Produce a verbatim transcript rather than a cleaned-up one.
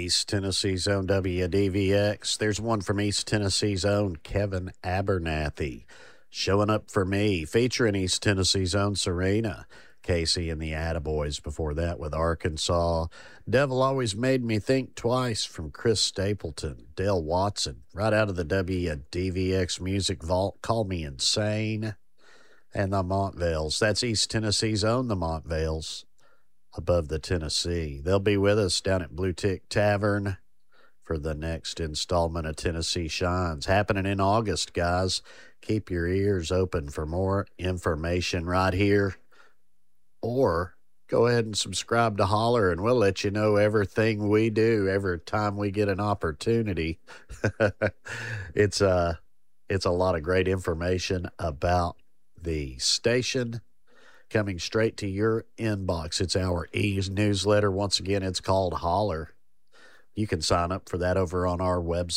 East Tennessee's own W D V X. There's one from East Tennessee's own Kevin Abernathy. Showing Up for Me, featuring East Tennessee's own Serena. Casey and the Attaboys before that with Arkansas. Devil Always Made Me Think Twice from Chris Stapleton. Dale Watson, right out of the W D V X Music Vault. Call Me Insane. And the Montvales. That's East Tennessee's own the Montvales. Above the Tennessee. They'll be with us down at Blue Tick Tavern for the next installment of Tennessee Shines. Happening in August, guys. Keep your ears open for more information right here. Or go ahead and subscribe to Holler, and we'll let you know everything we do every time we get an opportunity. it's, uh, it's a lot of great information about the station coming straight to your inbox. It's our e-newsletter. Once again, it's called Holler. You can sign up for that over on our website.